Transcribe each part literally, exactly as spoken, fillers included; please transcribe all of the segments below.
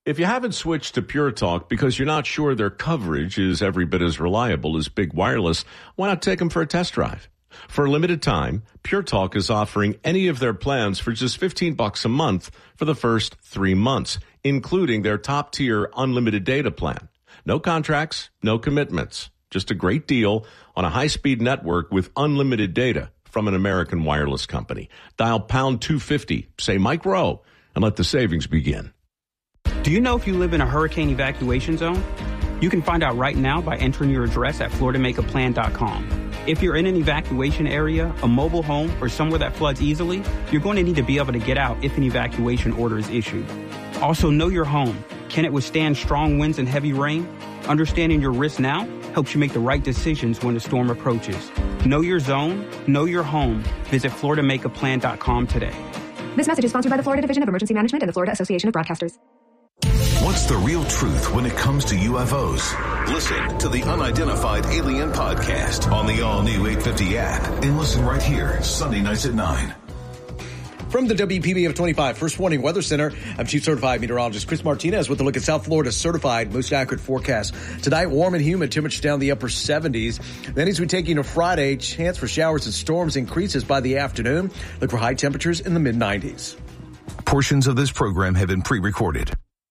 If you haven't switched to Pure Talk because you're not sure their coverage is every bit as reliable as Big Wireless, why not take them for a test drive? For a limited time, Pure Talk is offering any of their plans for just fifteen bucks a month for the first three months, including their top-tier unlimited data plan. No contracts, no commitments. Just a great deal on a high-speed network with unlimited data from an American wireless company. Dial pound two fifty, say Mike Rowe, and let the savings begin. Do you know if you live in a hurricane evacuation zone? You can find out right now by entering your address at florida make a plan dot com. If you're in an evacuation area, a mobile home, or somewhere that floods easily, you're going to need to be able to get out if an evacuation order is issued. Also, know your home. Can it withstand strong winds and heavy rain? Understanding your risk now helps you make the right decisions when the storm approaches. Know your zone, know your home. Visit florida make a plan dot com today. This message is sponsored by the Florida Division of Emergency Management and the Florida Association of Broadcasters. What's the real truth when it comes to U F Os? Listen to the Unidentified Alien Podcast on the all-new eight fifty app and listen right here, Sunday nights at nine. From the W P B F twenty-five First Warning Weather Center, I'm Chief Certified Meteorologist Chris Martinez with a look at South Florida's certified most accurate forecast. Tonight, warm and humid, temperatures down the upper seventies. Then as we take into Friday, chance for showers and storms increases by the afternoon. Look for high temperatures in the mid nineties. Portions of this program have been pre-recorded.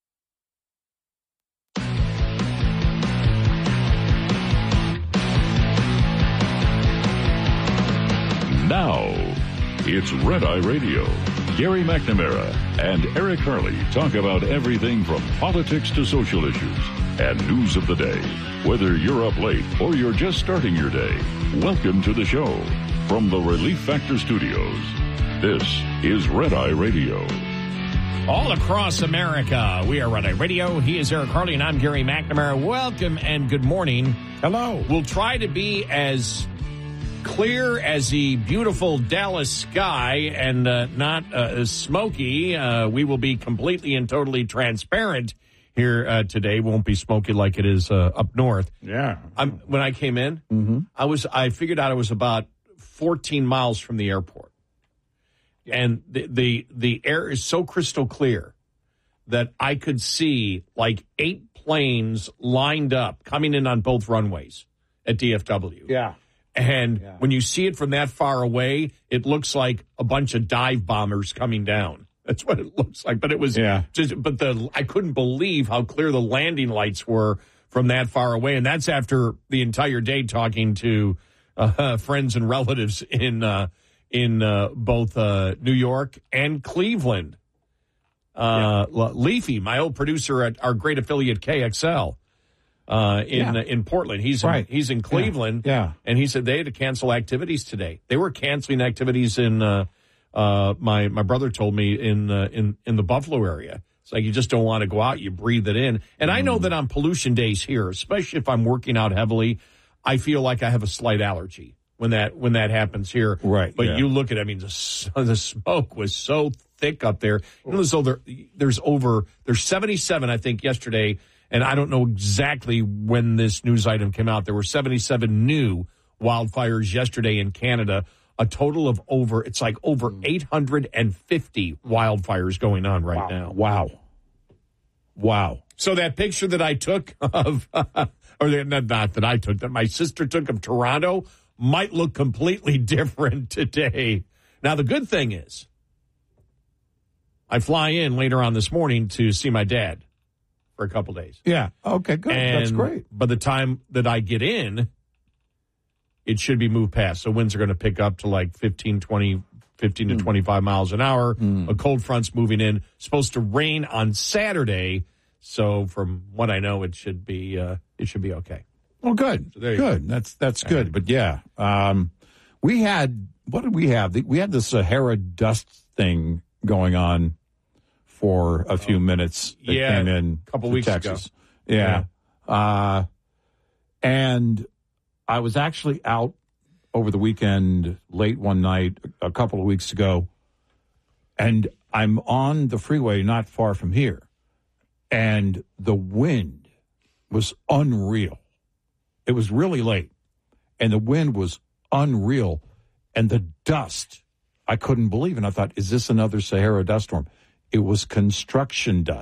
Now, it's Red Eye Radio. Gary McNamara and Eric Harley talk about everything from politics to social issues and news of the day. Whether you're up late or you're just starting your day, welcome to the show. From the Relief Factor Studios, this is Red Eye Radio. All across America, we are Red Eye Radio. He is Eric Harley, and I'm Gary McNamara. Welcome and good morning. Hello. We'll try to be as clear as the beautiful Dallas sky and uh, not uh, as smoky. Uh, we will be completely and totally transparent here uh, today. Won't be smoky like it is uh, up north. Yeah. I'm, when I came in, mm-hmm. I was I figured out I was about fourteen miles from the airport. Yeah. And the, the the air is so crystal clear that I could see like eight planes lined up coming in on both runways at D F W. Yeah. And yeah. when you see it from that far away, it looks like a bunch of dive bombers coming down. That's what it looks like. But it was yeah. just, but the, I couldn't believe how clear the landing lights were from that far away. And that's after the entire day talking to uh, friends and relatives in, uh, in uh, both uh, New York and Cleveland. Uh, yeah. Leafy, my old producer at our great affiliate K X L. Uh, in yeah. uh, in Portland, he's right. in, he's in Cleveland, yeah. yeah. And he said they had to cancel activities today. They were canceling activities in uh, uh, my my brother told me in uh, in in the Buffalo area. It's like you just don't want to go out; you breathe it in. And mm. I know that on pollution days here, especially if I'm working out heavily, I feel like I have a slight allergy when that when that happens here. Right. But yeah. you look at, I mean, the, the smoke was so thick up there. You know, so there, there's over there's seventy-seven, I think, yesterday. And I don't know exactly when this news item came out. There were seventy-seven new wildfires yesterday in Canada, a total of over, it's like over eight hundred fifty wildfires going on right wow. now. Wow. Wow. So that picture that I took of, or not, not that I took, that my sister took of Toronto might look completely different today. Now, the good thing is I fly in later on this morning to see my dad for a couple days. Yeah. Okay, good. And that's great. By the time that I get in, it should be moved past. So winds are going to pick up to like fifteen, twenty, fifteen mm. to twenty-five miles an hour. Mm. A cold front's moving in. Supposed to rain on Saturday. So from what I know, it should be uh, it should be okay. Well, good. So good. Go. That's that's good. But yeah, um, we had what did we have? We had the Sahara dust thing going on for a few minutes that yeah, came in a couple weeks Texas. ago. Yeah. yeah. Uh, and I was actually out over the weekend, late one night, a couple of weeks ago, and I'm on the freeway not far from here, and the wind was unreal. It was really late, and the wind was unreal, and the dust, I couldn't believe it. And I thought, is this another Sahara dust storm? It was construction dust.